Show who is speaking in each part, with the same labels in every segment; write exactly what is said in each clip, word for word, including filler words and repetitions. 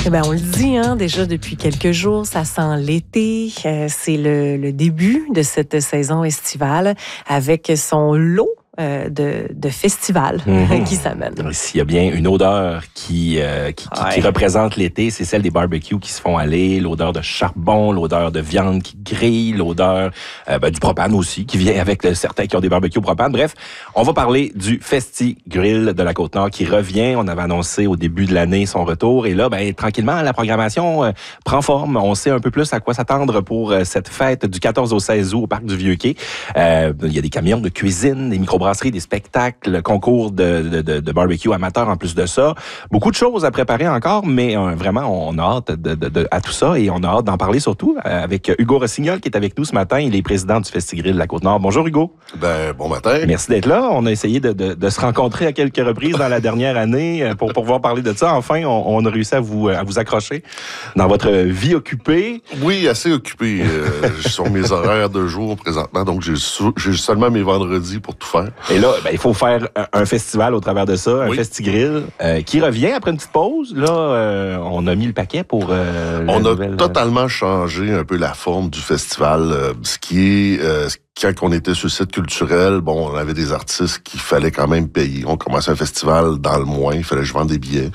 Speaker 1: Eh ben, on le dit, hein, déjà depuis quelques jours, ça sent l'été. Euh, c'est le, le début de cette saison estivale avec son lot Euh, de, de festivals mm-hmm. qui s'amènent.
Speaker 2: S'il y a bien une odeur qui, euh, qui, qui, ouais. qui représente l'été, c'est celle des barbecues qui se font aller, l'odeur de charbon, l'odeur de viande qui grille, l'odeur euh, ben, du propane aussi, qui vient avec euh, certains qui ont des barbecues au propane. Bref, on va parler du Festi Grill de la Côte-Nord qui revient. On avait annoncé au début de l'année son retour. Et là, ben, tranquillement, la programmation euh, prend forme. On sait un peu plus à quoi s'attendre pour euh, cette fête du quatorze au seize août au Parc du Vieux-Quai. Euh, il y a des camions de cuisine, des micro des spectacles, concours de, de, de barbecue amateur en plus de ça. Beaucoup de choses à préparer encore, mais euh, vraiment, on a hâte de, de, de, à tout ça et on a hâte d'en parler surtout avec Hugo Rossignol qui est avec nous ce matin. Il est président du Festi Grill de la Côte-Nord. Bonjour Hugo.
Speaker 3: Ben, bon matin.
Speaker 2: Merci d'être là. On a essayé de, de, de se rencontrer à quelques reprises dans la dernière année pour, pour pouvoir parler de ça. Enfin, on, on a réussi à vous, à vous accrocher dans votre vie occupée.
Speaker 3: Oui, assez occupée. Euh, sur mes horaires de jour présentement, donc j'ai, j'ai seulement mes vendredis pour tout faire.
Speaker 2: Et là, ben, il faut faire un, un festival au travers de ça, un oui. Festi Grill, euh, qui revient après une petite pause. Là, euh, on a mis le paquet pour euh,
Speaker 3: On a
Speaker 2: nouvelle...
Speaker 3: totalement changé un peu la forme du festival, euh, ce qui est... Euh, Quand on était sur le site culturel, bon, on avait des artistes qu'il fallait quand même payer. On commençait un festival dans le moins, il fallait que je vende des billets.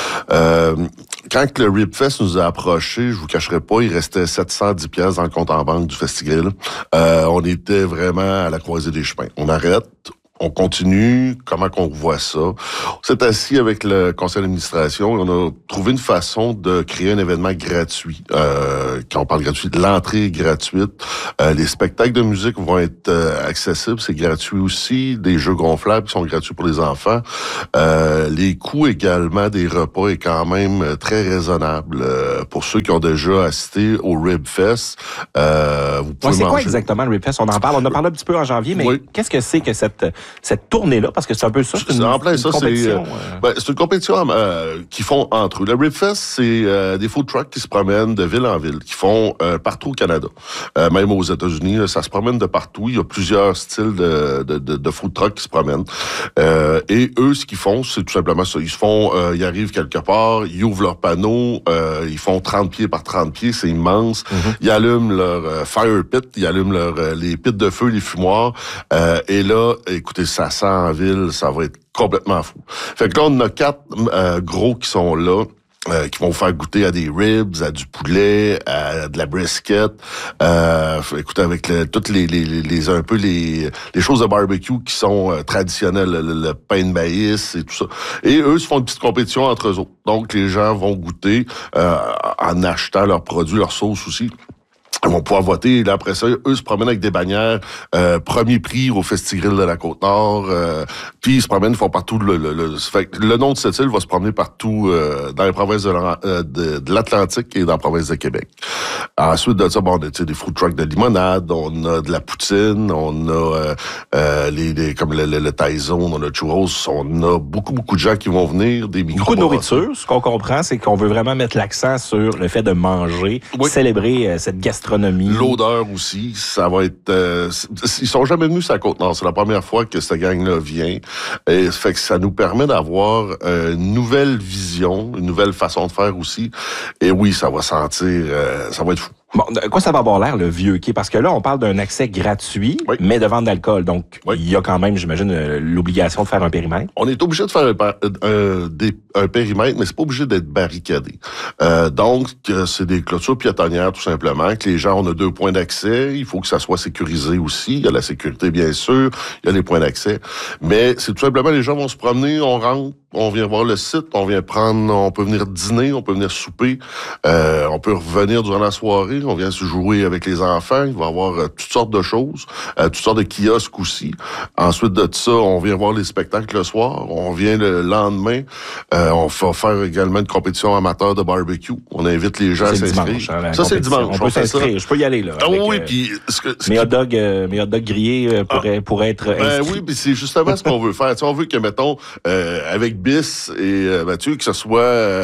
Speaker 3: Euh, quand le Ribfest nous a approchés, je vous cacherai pas, il restait sept cent dix piastres dans le compte en banque du Festi Grill. Euh, on était vraiment à la croisée des chemins. On arrête. On continue, comment qu'on voit ça? On s'est assis avec le conseil d'administration et on a trouvé une façon de créer un événement gratuit. Euh, quand on parle gratuit, l'entrée est gratuite. Euh, les spectacles de musique vont être euh, accessibles, c'est gratuit aussi. Des jeux gonflables qui sont gratuits pour les enfants. Euh, les coûts également des repas est quand même très raisonnable. Euh, pour ceux qui ont déjà assisté au Ribfest, euh, vous pouvez
Speaker 2: ouais, c'est
Speaker 3: manger...
Speaker 2: quoi exactement le Ribfest? On en parle, on en a parlé un petit peu en janvier, mais oui. qu'est-ce que c'est que cette... cette tournée-là, parce que c'est un peu ça, c'est une,
Speaker 3: c'est en plein, ça,
Speaker 2: une compétition.
Speaker 3: C'est,
Speaker 2: euh...
Speaker 3: ben, c'est une compétition euh, qu'ils font entre eux. Le Ribfest, c'est euh, des food trucks qui se promènent de ville en ville, qui font euh, partout au Canada. Euh, même aux États-Unis, là, ça se promène de partout. Il y a plusieurs styles de, de, de, de food trucks qui se promènent. Euh, et eux, ce qu'ils font, c'est tout simplement ça. Ils se font, euh, ils arrivent quelque part, ils ouvrent leur panneau, euh, ils font trente pieds par trente pieds, c'est immense. Mm-hmm. Ils allument leur euh, fire pit, ils allument leur, euh, les pits de feu, les fumoirs. Euh, et là, écoutez, ça sent en ville, ça va être complètement fou. Fait que là, on a quatre euh, gros qui sont là. Euh, qui vont vous faire goûter à des ribs, à du poulet, à de la brisket. Euh, écoutez, avec le, toutes les, les, les, les un peu les, les choses de barbecue qui sont euh, traditionnelles, le, le pain de maïs et tout ça. Et eux se font une petite compétition entre eux autres. Donc, les gens vont goûter euh, en achetant leurs produits, leurs sauces aussi. Ils vont pouvoir voter. Et là, après ça, eux se promènent avec des bannières. Euh, premier prix au Festi Grill de la Côte-Nord. Euh, puis ils se promènent, ils font partout. Le, le, le, fait que le nom de cette île va se promener partout euh, dans les provinces de, euh, de, de l'Atlantique et dans la province de Québec. Ensuite de ça, bon, on a des food trucks de limonade, on a de la poutine, on a euh, euh, les, les comme le, le, le Taizone, on a churros. On a beaucoup, beaucoup de gens qui vont venir, des micro
Speaker 2: Beaucoup de nourriture. Ce qu'on comprend, c'est qu'on veut vraiment mettre l'accent sur le fait de manger, oui. célébrer euh, cette gastronomie.
Speaker 3: L'odeur aussi, ça va être... Euh, ils sont jamais venus sur la Côte-Nord. C'est la première fois que cette gang-là vient. Et ça fait que ça nous permet d'avoir euh, une nouvelle vision, une nouvelle façon de faire aussi. Et oui, ça va sentir... Euh, ça va être fou.
Speaker 2: Bon, de quoi ça va avoir l'air, le Vieux-Quai? Parce que là, on parle d'un accès gratuit, oui. mais de vente d'alcool. Donc, oui. il y a quand même, j'imagine, l'obligation de faire un périmètre.
Speaker 3: On est obligé de faire un, un, des, un périmètre, mais c'est pas obligé d'être barricadé. Euh, donc, c'est des clôtures piétonnières, tout simplement, que les gens, on a deux points d'accès. Il faut que ça soit sécurisé aussi. Il y a la sécurité, bien sûr. Il y a les points d'accès. Mais c'est tout simplement, les gens vont se promener, on rentre, on vient voir le site, on vient prendre, on peut venir dîner, on peut venir souper, euh, on peut revenir durant la soirée, on vient se jouer avec les enfants, il va y avoir euh, toutes sortes de choses, euh, toutes sortes de kiosques aussi. Ensuite de ça, on vient voir les spectacles le soir, on vient le lendemain, euh, on va faire également une compétition amateur de barbecue. On invite les gens
Speaker 2: c'est
Speaker 3: à s'inscrire.
Speaker 2: Dimanche, hein,
Speaker 3: ça, c'est dimanche.
Speaker 2: On peut s'inscrire, je peux y aller, là.
Speaker 3: Ah
Speaker 2: avec,
Speaker 3: oui,
Speaker 2: euh,
Speaker 3: puis... Ce que, ce
Speaker 2: mes,
Speaker 3: qui...
Speaker 2: hot dogs, euh, mes hot dogs grillés euh, pourraient, ah, pourraient être inscrits.
Speaker 3: Ben oui, puis c'est justement ce qu'on veut faire. Tu sais, on veut que, mettons, euh, avec Bis et euh, Mathieu, que ce soit euh,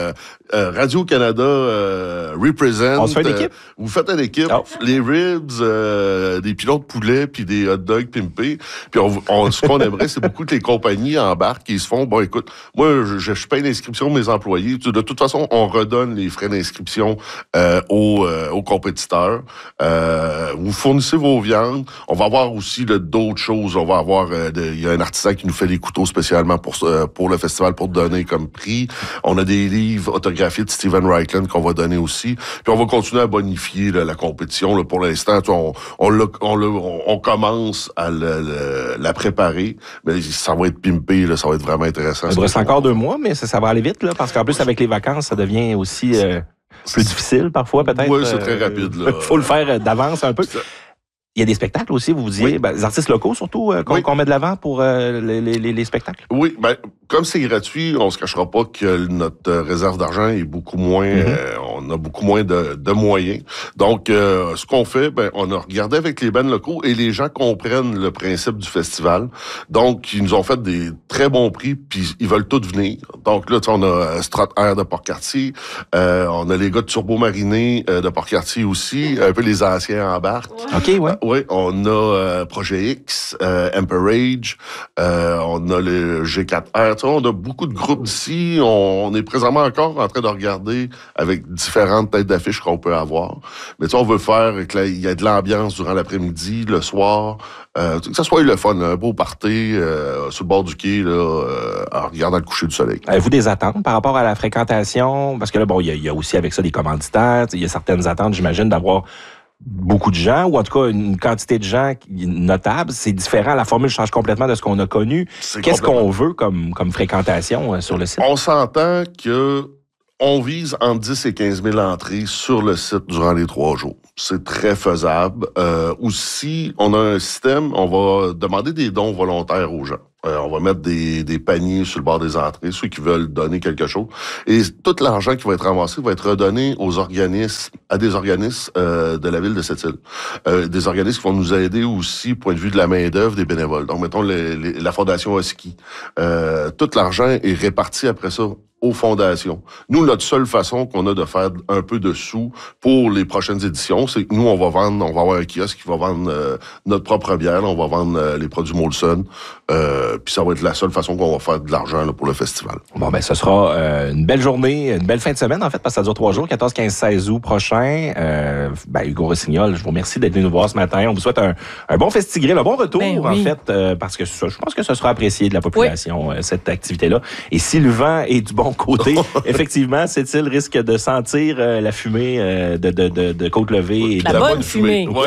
Speaker 3: euh, Radio-Canada euh, represent.
Speaker 2: On se fait une équipe?
Speaker 3: Euh, vous faites une équipe. Oh. Les ribs, euh, des pilons de poulet, puis des hot dogs pimpés. Puis on, on, ce qu'on aimerait, c'est beaucoup que les compagnies embarquent qui se font, bon, écoute, moi, je, je paye l'inscription de mes employés. De toute façon, on redonne les frais d'inscription euh, aux, euh, aux compétiteurs. Euh, vous fournissez vos viandes. On va avoir aussi là, d'autres choses. On va avoir, euh, il y a un artisan qui nous fait des couteaux spécialement pour, euh, pour le festival pour donner comme prix. On a des livres autographiés de Steven Reichland qu'on va donner aussi. Puis on va continuer à bonifier là, la compétition. Là, pour l'instant, on, on, l'a, on, l'a, on commence à le, le, la préparer. Mais ça va être pimpé, là, ça va être vraiment intéressant.
Speaker 2: Il reste encore deux mois, mais ça, ça va aller vite, là, parce qu'en plus, avec les vacances, ça devient aussi euh, plus difficile parfois, peut-être.
Speaker 3: Oui, c'est très rapide. Il
Speaker 2: faut le faire d'avance un peu. Il y a des spectacles aussi, vous vous disiez, oui. ben, les artistes locaux surtout, euh, qu'on, oui. qu'on met de l'avant pour euh, les, les, les spectacles?
Speaker 3: Oui, ben, comme c'est gratuit, on se cachera pas que notre réserve d'argent est beaucoup moins, mm-hmm. euh, on a beaucoup moins de, de moyens. Donc, euh, ce qu'on fait, ben, on a regardé avec les bands locaux et les gens comprennent le principe du festival. Donc, ils nous ont fait des très bons prix, puis ils veulent tous venir. Donc là, on a Strat Air de Port-Cartier, euh, on a les gars de Turbo Mariné euh, de Port-Cartier aussi, un peu les anciens embarquent.
Speaker 2: OK, ouais.
Speaker 3: Euh, oui, on a euh, Projet X, euh, Emperage, euh, on a le G quatre R. Tu sais, on a beaucoup de groupes d'ici. On, on est présentement encore en train de regarder avec différentes têtes d'affiches qu'on peut avoir. Mais tu sais, on veut faire qu'il y ait de l'ambiance durant l'après-midi, le soir, euh, que ça soit le fun, un beau party euh, sur le bord du quai, là, euh, en regardant le coucher du soleil.
Speaker 2: Avez-vous des attentes par rapport à la fréquentation? Parce que là, bon, il y, y a aussi avec ça des commanditaires. Il y a certaines attentes, j'imagine, d'avoir beaucoup de gens, ou en tout cas une quantité de gens notable. C'est différent. La formule change complètement de ce qu'on a connu. C'est Qu'est-ce qu'on veut comme, comme fréquentation euh, sur le site?
Speaker 3: On s'entend que on vise entre dix et quinze mille entrées sur le site durant les trois jours. C'est très faisable. Euh, aussi, on a un système, on va demander des dons volontaires aux gens. Euh, on va mettre des, des paniers sur le bord des entrées, ceux qui veulent donner quelque chose. Et tout l'argent qui va être ramassé va être redonné aux organismes, à des organismes euh, de la ville de Sept-Îles. Euh, des organismes qui vont nous aider aussi, point de vue de la main-d'œuvre des bénévoles. Donc, mettons les, les, la Fondation Husky. Euh, tout l'argent est réparti après ça aux fondations. Nous, notre seule façon qu'on a de faire un peu de sous pour les prochaines éditions, c'est que nous, on va vendre, on va avoir un kiosque qui va vendre euh, notre propre bière, on va vendre euh, les produits Molson, euh, puis ça va être la seule façon qu'on va faire de l'argent là, pour le festival.
Speaker 2: Bon, ben ce sera euh, une belle journée, une belle fin de semaine, en fait, parce que ça dure trois jours, quatorze, quinze, seize août prochain. Euh, ben, Hugo Rossignol, je vous remercie d'être venu nous voir ce matin. On vous souhaite un, un bon festigril, un bon retour, ben oui. en fait, euh, parce que ça, je pense que ce sera apprécié de la population, oui. euh, cette activité-là. Et si le vent est du bon côté, effectivement, Sept-Îles risque de sentir euh, la fumée euh, de, de, de, de Côte-Levée. Et
Speaker 1: la,
Speaker 2: de
Speaker 1: la bonne fumée. fumée.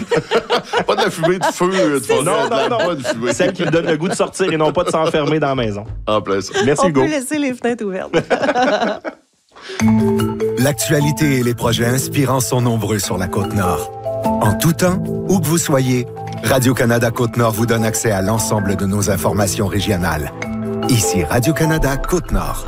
Speaker 3: Ouais. Pas de la fumée de feu.
Speaker 2: C'est non, non, non. La bonne fumée. Celle qui donne le goût de sortir et non pas de s'enfermer dans la maison.
Speaker 3: En plein ça.
Speaker 2: Merci,
Speaker 1: On
Speaker 2: Hugo.
Speaker 1: On peut laisser les fenêtres ouvertes.
Speaker 4: L'actualité et les projets inspirants sont nombreux sur la Côte-Nord. En tout temps, où que vous soyez, Radio-Canada Côte-Nord vous donne accès à l'ensemble de nos informations régionales. Ici Radio-Canada Côte-Nord.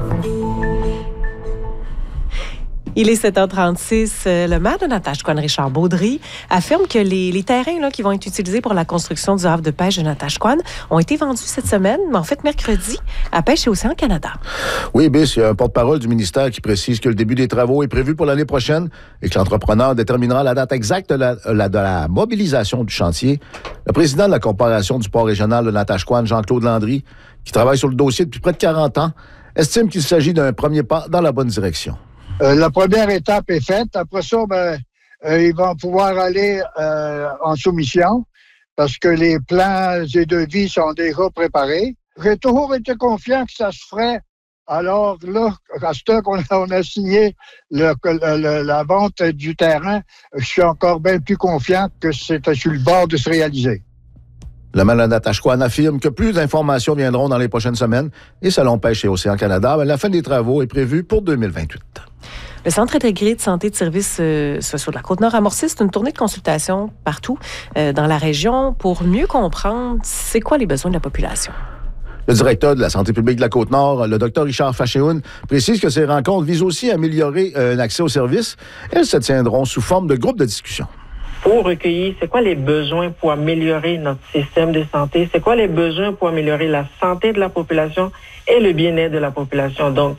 Speaker 1: Il est sept heures trente-six. Le maire de Natashquan, Richard Baudry, affirme que les, les terrains là, qui vont être utilisés pour la construction du havre de pêche de Natashquan ont été vendus cette semaine, mais en fait mercredi, à Pêche et Océan Canada.
Speaker 5: Oui, Biss, il y a un porte-parole du ministère qui précise que le début des travaux est prévu pour l'année prochaine et que l'entrepreneur déterminera la date exacte de la, la, de la mobilisation du chantier. Le président de la Corporation du port régional de Natashquan, Jean-Claude Landry, qui travaille sur le dossier depuis près de quarante ans, estime qu'il s'agit d'un premier pas dans la bonne direction.
Speaker 6: Euh, la première étape est faite. Après ça, ben, euh, ils vont pouvoir aller euh, en soumission parce que les plans et devis sont déjà préparés. J'ai toujours été confiant que ça se ferait. Alors là, à ce temps qu'on a, on a signé le, le, la vente du terrain, je suis encore bien plus confiant que c'est sur le bord de se réaliser.
Speaker 5: Le maire de Natashquan affirme que plus d'informations viendront dans les prochaines semaines et selon Pêche et Océan Canada, ben, la fin des travaux est prévue pour deux mille vingt-huit.
Speaker 1: Le Centre intégré de santé de services euh, sociaux de la Côte-Nord amorcisse une tournée de consultation partout euh, dans la région pour mieux comprendre c'est quoi les besoins de la population.
Speaker 5: Le directeur de la santé publique de la Côte-Nord, le docteur Richard Fachéhoun, précise que ces rencontres visent aussi à améliorer euh, l'accès aux services. Elles se tiendront sous forme de groupes de discussion.
Speaker 7: Pour recueillir, c'est quoi les besoins pour améliorer notre système de santé, c'est quoi les besoins pour améliorer la santé de la population et le bien-être de la population. Donc,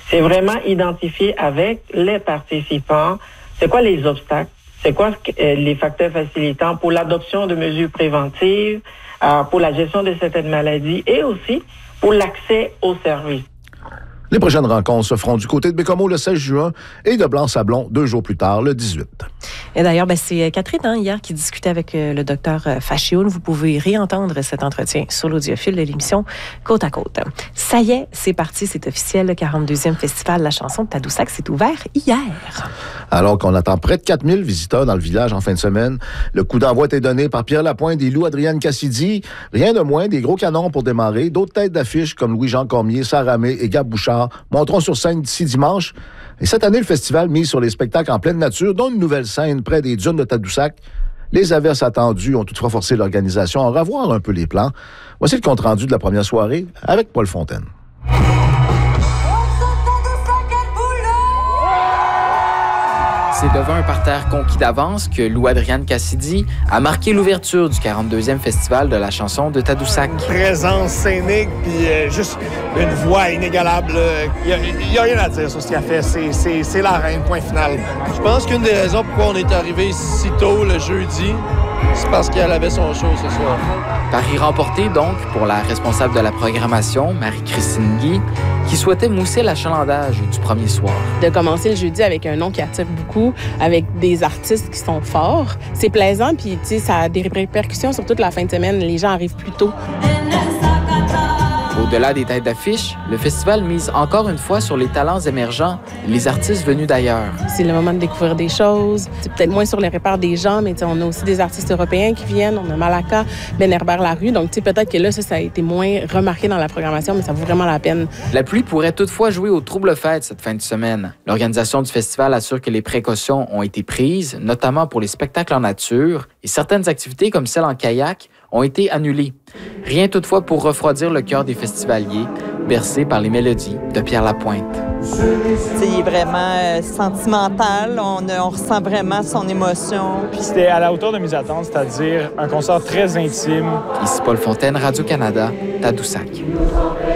Speaker 7: c'est vraiment identifier avec les participants c'est quoi les obstacles, c'est quoi les facteurs facilitants pour l'adoption de mesures préventives, euh, pour la gestion de certaines maladies et aussi pour l'accès aux services.
Speaker 5: Les prochaines rencontres se feront du côté de Bécomo le seize juin et de Blanc-Sablon deux jours plus tard, le dix-huit.
Speaker 1: Et d'ailleurs, ben, c'est Catherine hein, hier qui discutait avec euh, le docteur Fachioun. Vous pouvez réentendre cet entretien sur l'audiophile de l'émission Côte à Côte. Ça y est, c'est parti, c'est officiel. Le quarante-deuxième Festival La chanson de Tadoussac s'est ouvert hier.
Speaker 5: Alors qu'on attend près de quatre mille visiteurs dans le village en fin de semaine, le coup d'envoi a été donné par Pierre Lapointe et Lou Adrienne Cassidy. Rien de moins, des gros canons pour démarrer. D'autres têtes d'affiche comme Louis-Jean Cormier, Sarah May et Gab Bouchard monteront sur scène d'ici dimanche. Et cette année, le festival mise sur les spectacles en pleine nature, dont une nouvelle scène près des dunes de Tadoussac. Les averses attendues ont toutefois forcé l'organisation à revoir un peu les plans. Voici le compte-rendu de la première soirée avec Paul Fontaine.
Speaker 8: C'est devant un parterre conquis d'avance que Lou Adrienne Cassidy a marqué l'ouverture du quarante-deuxième Festival de la chanson de Tadoussac.
Speaker 9: Présence scénique, puis euh, juste une voix inégalable. Il n'y a, a rien à dire sur ce qu'elle fait. C'est, c'est, c'est la reine, point final.
Speaker 10: Je pense qu'une des raisons pourquoi on est arrivé si tôt le jeudi, c'est parce qu'elle avait son show ce soir.
Speaker 8: Pari remporté donc pour la responsable de la programmation, Marie-Christine Guy, qui souhaitait mousser l'achalandage du premier soir.
Speaker 11: De commencer le jeudi avec un nom qui attire beaucoup, avec des artistes qui sont forts, c'est plaisant, puis ça a des répercussions sur toute la fin de semaine. Les gens arrivent plus tôt.
Speaker 8: Au-delà des têtes d'affiche, le festival mise encore une fois sur les talents émergents, les artistes venus d'ailleurs.
Speaker 11: C'est le moment de découvrir des choses. C'est peut-être moins sur les repères des gens, mais on a aussi des artistes européens qui viennent. On a Malaka, Ben Herbert Larue. Donc peut-être que là, ça, ça a été moins remarqué dans la programmation, mais ça vaut vraiment la peine.
Speaker 8: La pluie pourrait toutefois jouer au trouble-fête cette fin de semaine. L'organisation du festival assure que les précautions ont été prises, notamment pour les spectacles en nature, et certaines activités comme celle en kayak ont été annulées. Rien toutefois pour refroidir le cœur des festivaliers, bercés par les mélodies de Pierre Lapointe.
Speaker 12: C'est vraiment euh, sentimental, on, on ressent vraiment son émotion.
Speaker 9: Puis c'était à la hauteur de mes attentes, c'est-à-dire un concert très intime.
Speaker 8: Ici Paul Fontaine, Radio-Canada, Tadoussac.